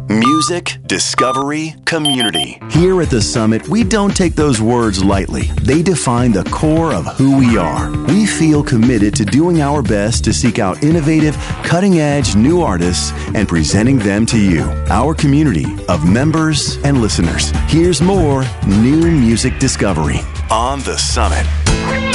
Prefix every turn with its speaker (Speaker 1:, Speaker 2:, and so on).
Speaker 1: Music, discovery, community.
Speaker 2: Here at the Summit, we don't take those words lightly. They define the core of who we are. We feel committed to doing our best to seek out innovative, cutting-edge new artists and presenting them to you, our community of members and listeners. Here's more new music discovery
Speaker 1: on the Summit.